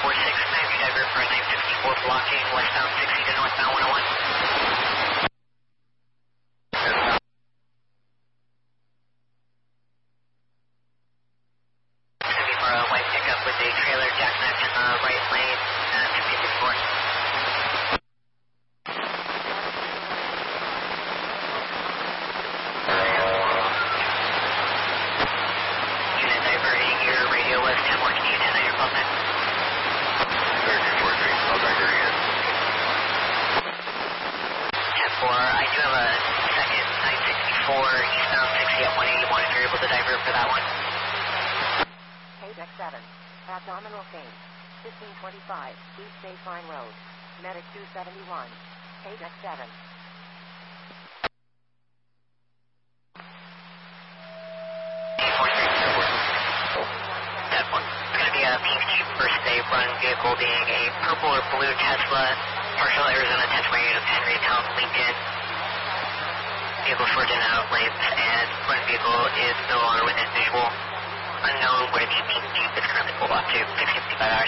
946, may I divert for a 964 blocking westbound 60 to northbound 101. White pickup with a trailer jackknife in the right lane at 54. Unit diverting your radio west 10 more. Can you 10 on your pulse net? 1343, I'll divert again. 10-4, I do have a second 964 eastbound 60 at 180. If you're able to divert for that one. Deck 7, abdominal pain, 1525, East Baseline Road, Medic 271, Deck 7. That one. It's going to be a pink Jeep first day run vehicle being a purple or blue Tesla, partial Arizona Tesla unit of Henrytown, Lincoln. Vehicle forged in out lanes, and run vehicle is no longer within visual. Unknown where the pink Jeep is currently pulled off to 655 hours.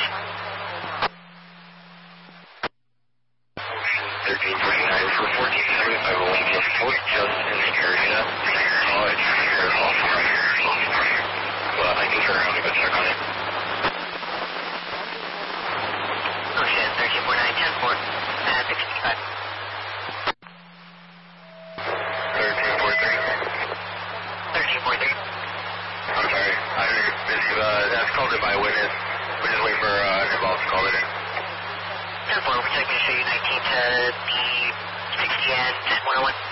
1349 for 1475 Lincoln Fort, just in the area. It's here off right. Well, I can turn around and go check on it. Ocean 1349 10-4 at 655. 1343. 1343. I'm sorry, that's called in by a witness. We're just waiting for an involved to call it in. 10-4, we're checking to show you 19 to the 60 and 101.